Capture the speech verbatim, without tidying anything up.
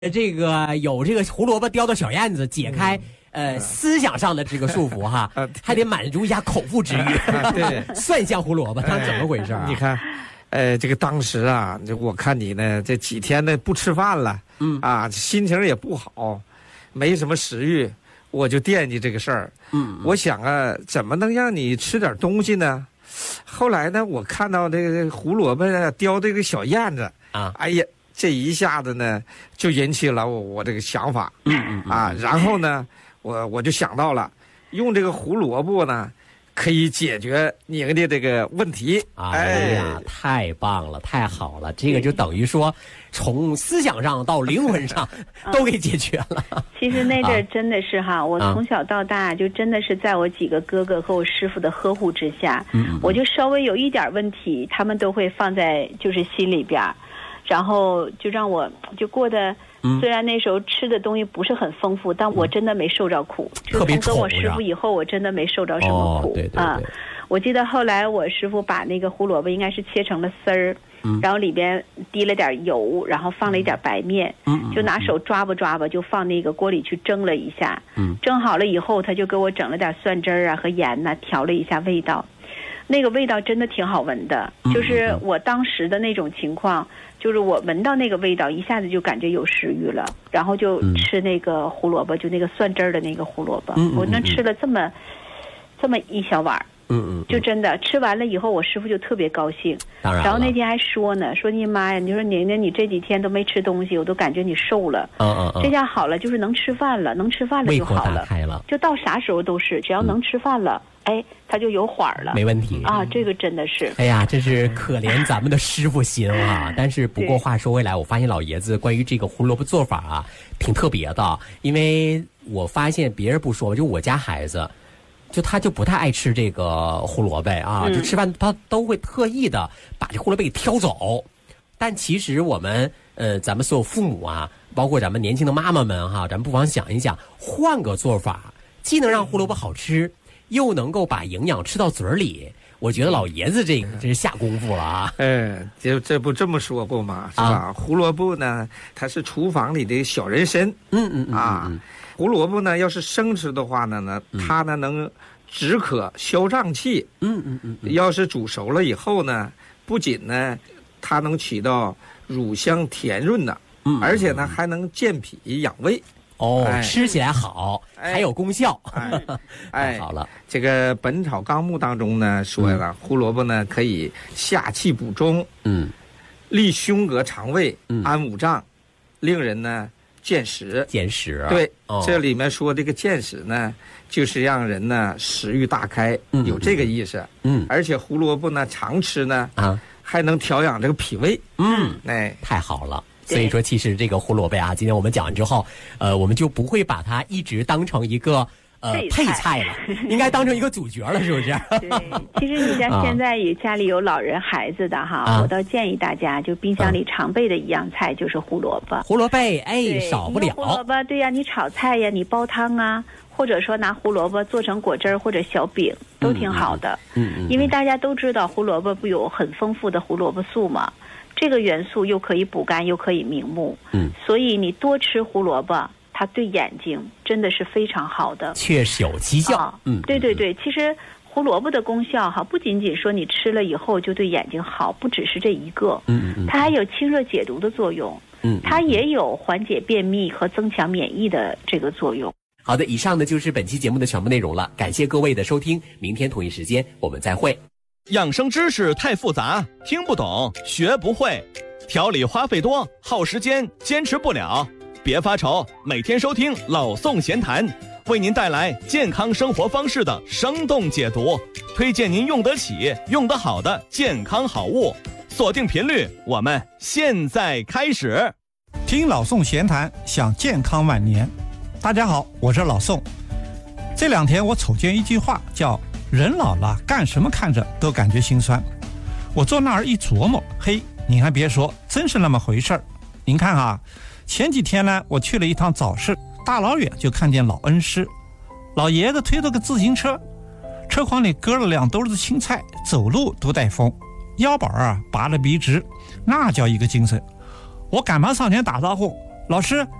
这个有这个胡萝卜叼到小燕子，解开、嗯、呃思想上的这个束缚哈，啊、还得满足一下口腹之欲。啊、对，蒜香胡萝卜，它怎么回事啊？ 你看，呃，这个当时啊，我看你呢这几天呢不吃饭了，嗯啊，心情也不好，没什么食欲，我就惦记这个事儿。嗯，我想啊，怎么能让你吃点东西呢？后来呢，我看到这个胡萝卜叼这个小燕子啊，哎呀。这一下子呢，就引起了我我这个想法，嗯嗯啊，然后呢，我我就想到了，用这个胡萝卜呢，可以解决您的这个问题。 哎呀，哎太棒了，太好了，这个就等于说，从思想上到灵魂上都给解决了。 其实那阵儿真的是哈、啊，我从小到大就真的是在我几个哥哥和我师傅的呵护之下，嗯，我就稍微有一点问题，他们都会放在就是心里边。然后就让我就过得，虽然那时候吃的东西不是很丰富，嗯、但我真的没受着苦。 特别从跟我师傅以后，我真的没受着什么苦、 哦、对对对啊！我记得后来我师傅把那个胡萝卜应该是切成了丝儿，嗯、然后里边滴了点油，然后放了一点白面，嗯、就拿手抓吧抓吧，就放那个锅里去蒸了一下。嗯、蒸好了以后，他就给我整了点蒜汁儿啊和盐呐、啊，调了一下味道。那个味道真的挺好闻的，就是我当时的那种情况，就是我闻到那个味道，一下子就感觉有食欲了，然后就吃那个胡萝卜，就那个蒜汁儿的那个胡萝卜，我那吃了这么这么一小碗，嗯嗯，就真的吃完了以后，我师傅就特别高兴， 当然， 然后那天还说呢，说你妈呀，你说宁宁你这几天都没吃东西，我都感觉你瘦了，嗯嗯嗯，这下好了，就是能吃饭了，能吃饭了就好了， 胃口打开了， 就到啥时候都是，只要能吃饭了。哎，他就有缓了， 没问题啊！这个真的是， 哎呀，真是可怜咱们的师傅心啊！但是不过话说回来，我发现老爷子关于这个胡萝卜做法啊，挺特别的。因为我发现别人不说，就我家孩子，就他就不太爱吃这个胡萝卜啊，嗯、就吃饭他都会特意的把这胡萝卜给挑走。但其实我们呃，咱们所有父母啊，包括咱们年轻的妈妈们哈、啊，咱们不妨想一想，换个做法，既能让胡萝卜好吃。又能够把营养吃到嘴里，我觉得老爷子这个真是下功夫了啊！ 哎，这这不这么说过吗？是吧？啊、胡萝卜呢，它是厨房里的小人参。嗯嗯嗯啊，嗯胡萝卜呢，要是生吃的话呢，呢它呢能止渴消胀气。嗯嗯嗯。要是煮熟了以后呢，不仅呢，它能起到乳香甜润的，嗯，而且呢还能健脾养胃。 哦，哎、吃起来好，哎、还有功效， 哎， 哎好了。 这个《本草纲目》当中呢说了，嗯、胡萝卜呢可以下气补中，嗯，利胸膈肠胃，嗯、安五脏，令人呢见食。 见食， 对，哦、这里面说这个见食呢，就是让人呢食欲大开，嗯、有这个意思。嗯，而且胡萝卜呢常吃呢，啊，还能调养这个脾胃。嗯， 哎，太好了。所以说，其实这个胡萝卜啊，今天我们讲完之后，呃，我们就不会把它一直当成一个呃配菜了，应该当成一个主角了，是不是？ 对，其实你像现在也家里有老人孩子的哈，啊、我倒建议大家，就冰箱里常备的一样菜就是胡萝卜。 胡萝卜，哎，少不了。 胡萝卜，对呀，你炒菜呀，你煲汤啊，或者说拿胡萝卜做成果汁儿或者小饼，都挺好的。嗯嗯。因为大家都知道胡萝卜不有很丰富的胡萝卜素嘛。这个元素又可以补肝，又可以明目，嗯，所以你多吃胡萝卜，它对眼睛真的是非常好的， 确实有奇效。啊、 嗯，对对对，其实胡萝卜的功效哈，不仅仅说你吃了以后就对眼睛好，不只是这一个，嗯嗯，它还有清热解毒的作用，嗯，它也有缓解便秘和增强免疫的这个作用。 好的，以上呢就是本期节目的全部内容了，感谢各位的收听，明天同一时间我们再会。 养生知识太复杂，听不懂，学不会，调理花费多，耗时间，坚持不了。别发愁，每天收听老宋闲谈，为您带来健康生活方式的生动解读，推荐您用得起、用得好的健康好物。锁定频率，我们现在开始。 听老宋闲谈，想健康晚年。大家好，我是老宋。这两天我瞅见一句话，叫人老了干什么看着都感觉心酸。我坐那儿一琢磨，嘿，你还别说，真是那么回事儿。您看哈，前几天呢，我去了一趟早市，大老远就看见老恩师，老爷子推着个自行车，车筐里搁了两兜子青菜，走路都带风，腰板啊拔得笔直，那叫一个精神。我赶忙上前打招呼， 老师